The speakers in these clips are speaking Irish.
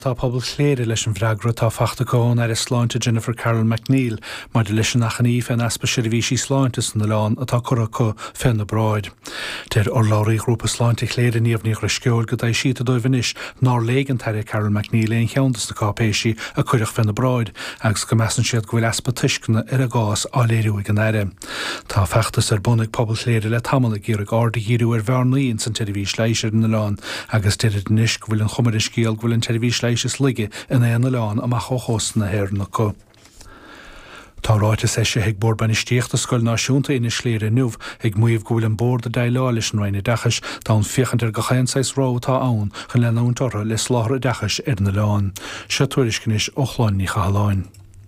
Tá pobl chléire leis an bhreagra tá fachtaáin ar is sláinte Jennifer Carroll McNeil, mar de leis an nachchaní fan aspa sirvísí sláintas na lán atá cura có fin na bráid. Deir or láirí grúpa sláinte chléire níomhníoch risceol go dtí siad a dóibhanis ná légan taire Carroll McNeil éon cheantas na cápéisi a cuireach fin na bráid, agus go measan siad go bhfuil aspa tuiscna ar a gás á léirú gan aire. Tá feachtas ar bunnig pobl chléire le tamala gíra gáda híú ar bhearnaíon san televís leisir na lán, agus deidir níos go bhfuil an chumaris cíal go bhfuil an televís is lige in éana lán amach chós na héir na có. Tá ráite sé sé ag bord ban istíocht a scoil náisiúnta ina sléire nuh ag muomh go bhfuil an bord a daileá leis an roinine dechas tá an fiochantar go chéanáis rá tá ann chun leanúntarra le sláthra dechas ar na lán. Se tuairiscinis ó chláinní chaáin.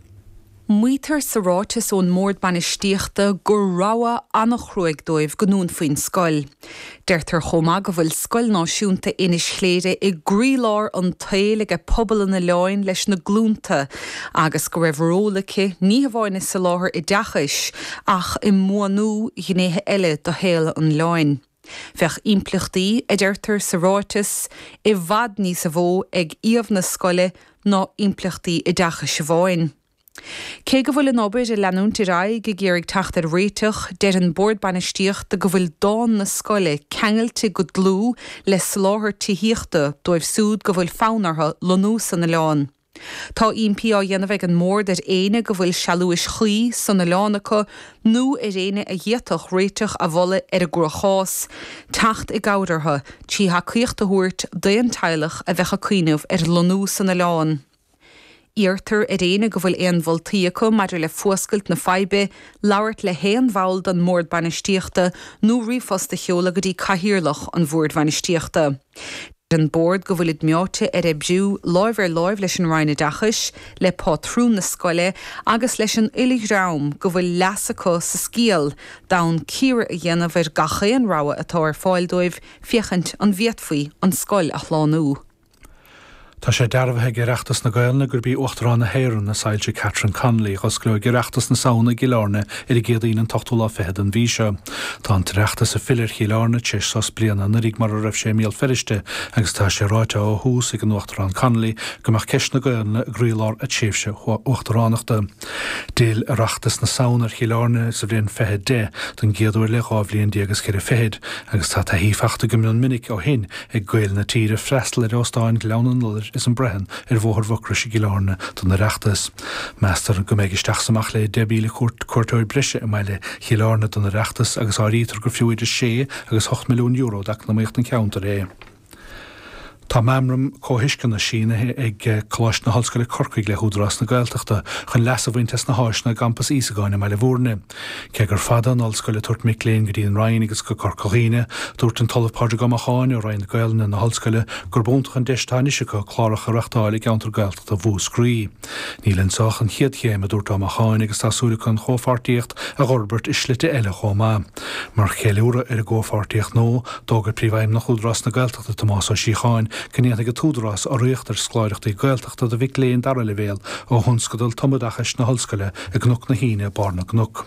Muotar sa ráitis ón mór banistíochta gur ráha annach chruig dóibh gnún faoin scoil. Deirtar chomá go bhfuil scoil náisiúnta inis chléire i grílár an taoige pobl na leáin leis na glúnta, agus go raibh rólacha ní bhhaine sa láthair i dechais ach i mónú gnéthe eile do héal an leáin. Fech implachtaí a deirtar sa ráitis i bhad níos a bhó ag íomh na scoile ná implachtaí i dechais a bháin. Cé go bhfuil an obair i leanúnta rá go ggéirigh teacht ar réiteach deir an bord banistíocht go bhfuil dán na scoile cheangailte go dlú le sláthir tííochta dóibh súd go bhfuil fánartha lonú san na leán. Tá impi á dhéanamh an mór ar éine go bhfuil sealúis chuí san na leánacha nó ar éine a dhéatoch réiteach a bhola ar a gurchás, teacht i gabhartha títhe cuiochta thuairt daon teilech a bheitcha cuiineh ar lonú san na leán. Íartar ar éine go bhfuil éon bholtaíocha maidir le fuascailt na faibe, labhairt le héan bhail don mór banistíochta nó riomfosta cheola go dtí caithearlach an bhord banistíochta. An bord go bhfuil meáte ar ebjú láimh leis an roinine dechais le pátrún na scoile agus leis an uiligh go bhfuil leasacha sa scíal dán círe a dhéanamh ar gachéan ráha atá ar fáil dóibh fiechant an bhiadfaí an scoil a chláánú. Tá sé dearbhathe gereachtas na Gaelna gur bí uachtarrán na héireann na sáilte Catherine Connolly chus glú gereachtas na saona Gilárne ar i géadaíon an tochtúla fehead an bhí seo. Tá an treachtas a filir Gilárne teis sos bliana na rig mar a raibh sé míal feriste agus tá sé ráite ó hús ag an uachtarrán Connolly gomach ceis na Gaelna grílár a tséifse uachtarránachta. Déal a reachtas na saona Gilárne sa bhríon fehead dé don géadúir le gábhlíon díagas céir a fehead agus tá hífachta go mion minic ó hin ag gail na tíre freistal ar óstáin gleann nulir is an brehan ar bhóthar bhocra sé Gilárne don na reachtas. Meastar go méid isteach samach le debíle cuairtóir brise a meile Gilárne don na reachtas agus áítar go fiúide sé agus 8 milliún euro ach na méocht an ceantar é. Tá memram cóhiiscin na Sínathe ag clois na hallscoile Corcaigh le húdrás na Gaeltachta chun leas a bhaintas na háisna gampas Ísagáine meile bhórne. Cé gur fada an hallscoile tuairt Mic Léinn go dtí an Ryan agus go Corcaigh dúirt an talamh páirde Gamacháin ó Ryan na Gaelna na hallscoile gur búntaach an deistáinise go chlárach a reachtáil ag antar Gaeltachta bhús scrí. Níl an sách an chiad chéim a dúirt Gamacháin agus tásúla chun chófartíocht a Ghorbert is slite eile chomá. Mar chéúra ar a ggófartíocht nó dógur príomhhaim na húdrás na Gaeltachta Tomás ó Síocháin Cynnéad go túdrás a riachtar scláireachtaí Gaeltachta a Mic Léinn dara le bhéal ó thunscadal tomadachas na hallscoile a gnuc na híine barna gnuc.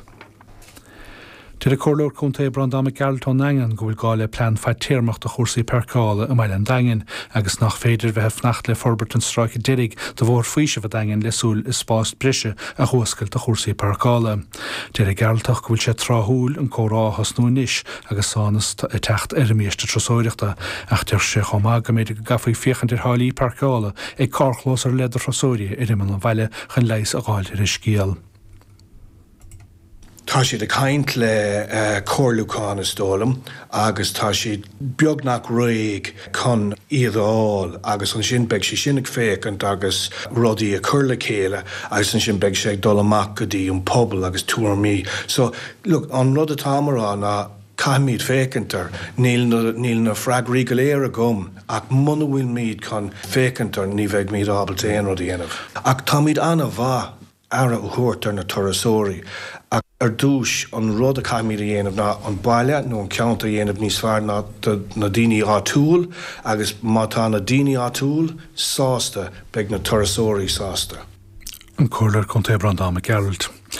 Tir a cóirleir chunta Brandam Garaltón Engan go bhfuil gáile plan feid tíirmeacht a chórsaí percála a maiile an daingin agus nach féidir bheith fnacht le forbert an stráice dirig do bhór faoise bh daingin le súil is spáist brise a thuascailt a chórsaí percála. Tir a Garaltach go bhfuil sé tráthúil an córáthas nó níis agus sánas i techt ar míiste trosóireachta ach tir sé chomá go méidir go gafaí fiochan tir hálaí percála ag cárchlós ar leidir trosóirí i riman an bhaile chun leis a gáil ar is scíal. Tá siad a caint le cóirlúcháin is dólam agus tá siad beagnach roiig chun iadháil agus an sin beag si sinnig fécant agus rudaí a chur le chéile agus an sin beag sé ag dul amach go dtí an pobl agus tuairmí. So, look, an rud atá marrán a caiimíd fécantar níl na freagraí go léir a gom ach muna bhfuil míad chun fécantar ní bheith míad ábal téan rud dhéanamh. Ach tá míad anna bha ara ó thuairt ar na turasóirí ach ar dúis an rud a caiimíad a dhéanamh ná an baile nó an ceantar dhéanamh níos fearr ná na daoine átúil agus má tá na daoine átúil sásta beag na turasóirí sásta. An cóirleir chunta Brandam Garalt.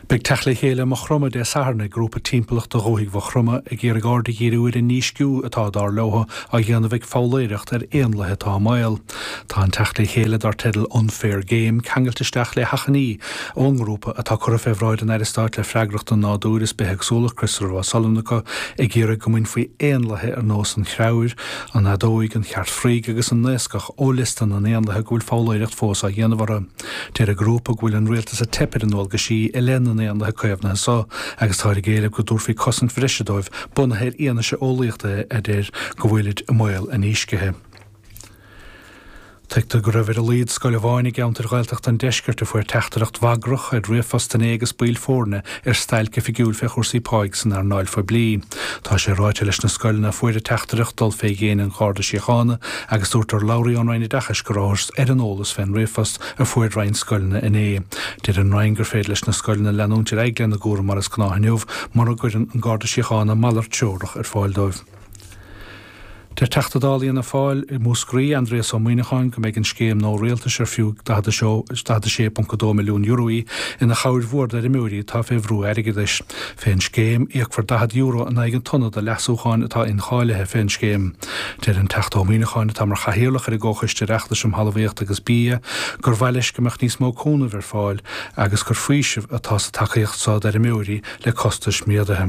Beg tela chéile mo chroma de sarna grúpa timpplaach do roiigh bh chroma ag ggéar gáda géúir in níosciú atá dar leha a dhéanamh fáléireacht éonlathe tá mail. Tá an tela chéile dar tedal unfair game cheangailteisteach le hachaní óngrúpa atá chu fehráid an airstart le freigracht an náúris beheag súla Christopher Solomnacha ag ggéar go mun faoi éonlathe ar nós an chráir an adóigh an cheart fríg agus an nescach ólistan an éonlathe ghfuil fáléireacht fós a dhéanamhara. Téir a grúpa ghfuil an réaltas a tepid an bhil go sí Elena an le chuimhna sa agus táir géile go dúrfií cosint frisidóibh bunathe íana se ólaíochta idir go bhfuilid mail a níoscathe. Teachta go raibh a líad scoil bháinnig geantar gailteach an deisceart a fuair teachtareacht bhagrach a riomhfostan agus bíl fórne ar stail go figiúil fe chósaí páig san ar náil fa blií. Tá sé ráite leis na scoilna fuair a teachtareacht dul fé géana an cháda síochána agus dúirtar Laurí an rainine dachas go ráths ar an ólas féin riomhfost a fuair rain scoilna in é. Dir an rain gur féad leis na scoilna leanúntir ag glen na gúra mar as cnáthniuh mar a gcuir an gáda síochána malar teúrach ar fáildóibh. Der teachtadálaí na fáil I múscrí Andreas ó Muoineáin go méid an scéim nó réaltas ar fiú 6.2 milliún euroí ina chair mhór ar imúí tá féhrú aigeis. Féin scéim íag for 10 euro an aigen tonna de leasúcháin atá in cháilethe féin scéim. Der an teachta ó Muoineáin tá mar chahéalach ar I ggóchaiste reachtas halbhéocht agus bí gur bhaileis gomeach níos mó cúna bhar fáil agus gur faoisih atá sa takeíocht sá ar imúí le costas miadathe.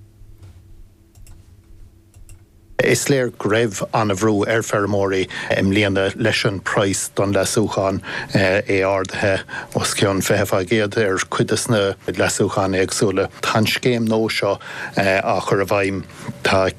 Is léir greibh an a bhrú ar fermóí líana leis an price don leasúcháin é ardathe os ceann fethefa géad ar cuidas na leasúcháin agsúla. Tá scéim nó seo a chur a bhaim tá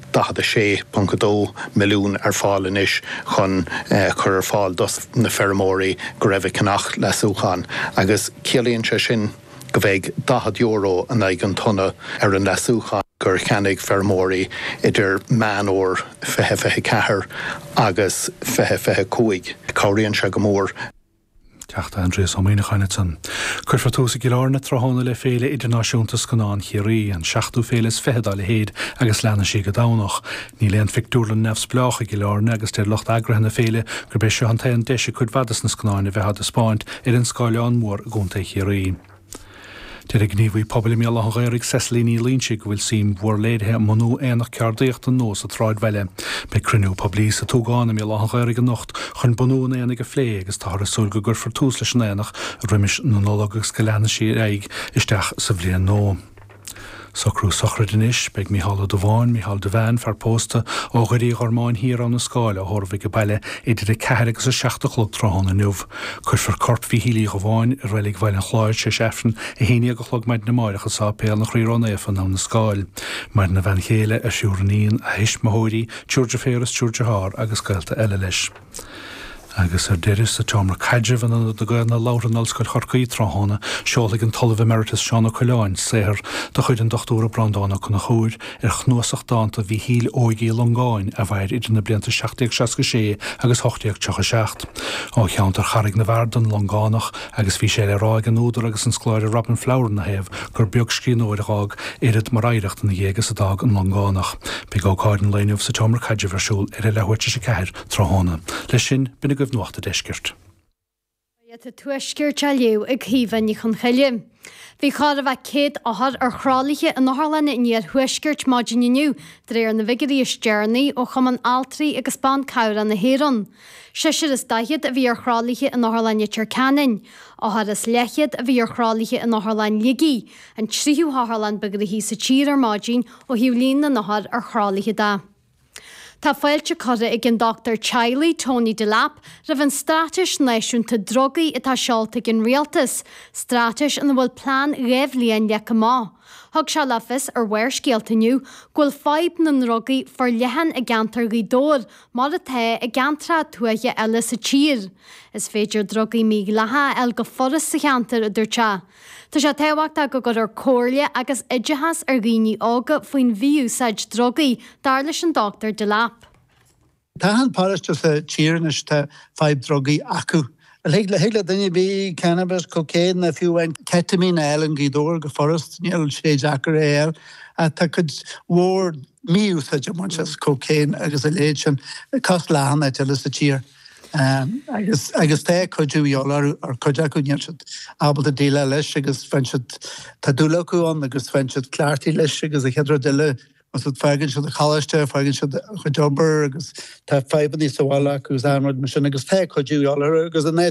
16.2 milliún ar fáil inis chun chur ar fáil dos na fermóí go raibh cannach leasúcháin agus ciallaíonn se sin go bheith 10 euro an aigen tonna ar an leasúcháin gur cheannig fermóí idir man ór fethe cethir agus fethe cúig. Cáiríonn se go mór. Teachta Andreas ó Muoineáin san. Cuirfa túsa gilána tráthána le féile idirnáisiúnta scanán chiaí an 6ú félas fehedála héad agus leanna sí go dánach. Ní leon fictúrlan nefs bleacha gilána agus tir locht agrahanna féile gur bé seo an taon deise chud vadas na scanáin a bheitthad a Spáint ar an scáileán mór gúnta chiaí. Dir ag gníomhí pobl mé an gaiirigh seslíní línse go bhfuil sim bhór léadthe manú éanach ceardaíocht an nós a tráid bheile. Be cruinniú poblí sa túgána mé an gaiirigh an nocht chun bunúna éananig a phlé agus tá súil go gur for tús leis an éanach riimiis nó nólagus go leanna sí ag isteach sa bblion nó. Socrú sochradis beag Mícheál Ó Bháin, Mícheál de Bhain fear pósta ó gairí ormáin hir an na scáile thormhaigh go baile idir a 4 agus 6 tráthána nuamh. Chur for corp hí hílí go bháin ar bhfuil bhil an chláir sé sefran a héine go chlog meid na máirecha sá péal nach rírónna éfan ná na scáil. Mar na bhain chéile a siúraníon a héis mathóirí túirde féras túirde thar agus gailta eile leis. Agus ar deiris a Tomar Cadjah an do goil na Lauran Alscoil Chorcaí tráthána seolaigh an talamh emeritus Seán Ó Coileáin séir do chuid an dochtúra brandána chun na chúir ar chnúsach dáanta bhí híl óigí Longáin a bhair idir na blianta 16 agus 8 Ó cheantar charigh na bhardan Longánach agus bhí sé le ráig an údar agus an scláir Robin Flower na heh gur beag scríóir aág irid mar aireacht na dhégus a dag an Longánach. Bhí gááin leinmh sa Tomar Cadjah arsúil ar lehuiirte sé ceir tráthána. Leis sin bina goibh nuachta deisceart. Tá tuisceir te leú ag híhanní chun chaile. Bhí char a bheith céad áthar ar chrálaithe in Northlanna níor thuiscirt máidiniu dréir na vigarí stearnaí ó chuman altraí agus ban cabhra na héran. Seisir is daichead a bhí ar chrálaithe in Northlanna Tircanin, áthar is leichead a bhí ar chrálaithe in Northlanna Ligaí, an tríú Northlanna begarí sa tír ar máidín ó hiúlín na náthar ar chrálaithe da. Tá fáilte chuda ag an Dr. Charlie Tony Delap ra bhain stráteis náisiúnta drogaí atá seolta gin rialtas, stráteis an bhfuil plán réimhlíonn lecha má. Thug se lefis ar bhair scéaltainniu ghfuil 5 na drogaí for lehan a gantar í dór mar a the a gantra tuaithe eile sa tír. Is féidir drogaí mí letha el go foras sa cheantar a dúirte. Tá sé téhhaachta go gur ar cóirle agus idehas ar ghaoine ága faoin bhíú said drogaí dar leis an Dr. Delap. Tá an páiste sa tíirnis tá 5 drogaí acu. Heile duine bí cannabis, cocaine na fiúhain ketamine eilen gídóir go forrast níl sé Jackar éir a tá chud mhór míú sa manchas cocaine agus a léid sin cos lehanna til is sa tír. agus té chuúíálar ar chuideúine abal a déile leis agus fan tá dúlaúán agus fan cleartí leis agus a chedra diile was het fagin se de chaiste fagin se chujober agus tá feban í sahála agus amad me sin agus fe chuú agus a